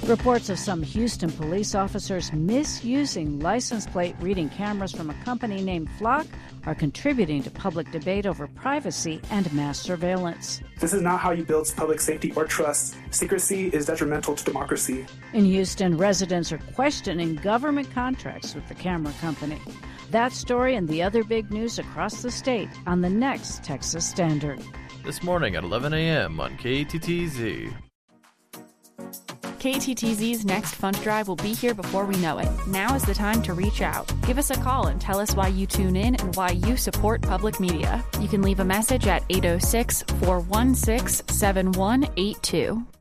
Reports of some Houston police officers misusing license plate reading cameras from a company named Flock are contributing to public debate over privacy and mass surveillance. This is not how you build public safety or trust. Secrecy is detrimental to democracy. In Houston, residents are questioning government contracts with the camera company. That story and the other big news across the state on the next Texas Standard. This morning at 11 a.m. on KTTZ. KTTZ's next fund drive will be here before we know it. Now is the time to reach out. Give us a call and tell us why you tune in and why you support public media. You can leave a message at 806-416-7182.